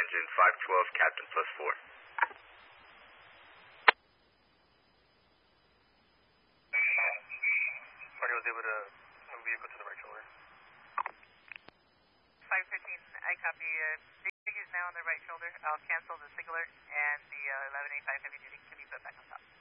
June 512, Captain +4. Party was able to move vehicle to the right shoulder. 515, I copy. Dig is now on the right shoulder. I'll cancel the signaler, and the 1185 heavy duty can be put back on top.